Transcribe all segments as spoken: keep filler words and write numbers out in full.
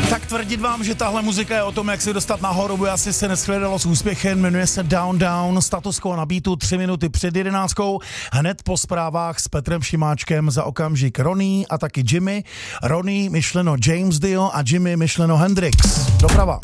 Tak tvrdit vám, že tahle muzika je o tom, jak se dostat nahoru, by asi se neshledalo s úspěchem. Jmenuje se Down Down, status quo na beatu, tři minuty před jedenáctkou. Hned po zprávách s Petrem Šimáčkem za okamžik Ronnie a taky Jimmy. Ronnie myšleno James Dio a Jimmy myšleno Hendrix. Doprava.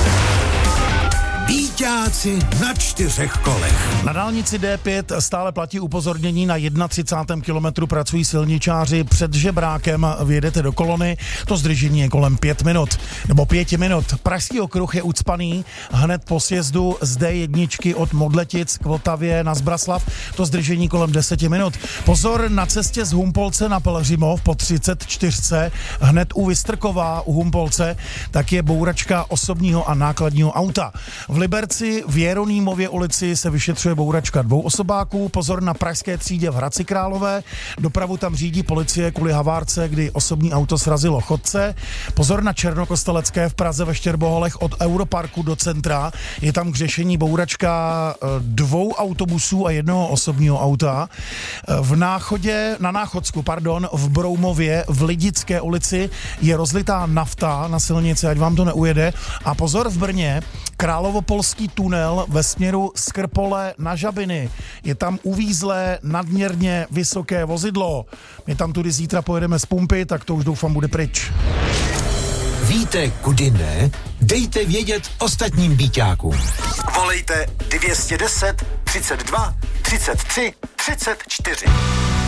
Bíťáci na čtyřech kolech. Na dálnici D pět stále platí upozornění na třicátém prvním kilometru pracují silničáři před žebrákem, vyjedete do kolony, to zdržení je kolem pět minut, nebo pěti minut. Pražský okruh je ucpaný hned po sjezdu z D jedna od Modletic k Vltavě na Zbraslav, to zdržení kolem deseti minut. Pozor, na cestě z Humpolce na Pelhřimov po třicet čtyřce, hned u Vystrkova u Humpolce, tak je bouračka osobního a nákladního auta. V Liberci v Jeronýmově ulici se vyšetřuje bouračka dvou osobáků. Pozor na pražské třídě v Hradci Králové. Dopravu tam řídí policie kvůli havárce, kdy osobní auto srazilo chodce. Pozor na Černokostelecké v Praze ve Štěrboholech od Europarku do centra. Je tam k řešení bouračka dvou autobusů a jednoho osobního auta. V Náchodě, na Náchodsku, pardon, v Broumově v Lidické ulici je rozlitá nafta na silnici, ať vám to neujede. A pozor v Brně, Královopolský tunel ve směru z Krpole na Žabiny. Je tam uvízlé nadměrně vysoké vozidlo. My tam tudy zítra pojedeme z pumpy, tak to už doufám bude pryč. Víte, kudy ne? Dejte vědět ostatním bíťákům. Volejte dvě stě deset, třicet dva, třicet tři, třicet čtyři.